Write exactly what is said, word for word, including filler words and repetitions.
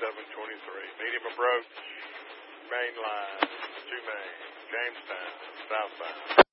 seven twenty-three. Medium approach, main line, two main, Jamestown, southbound.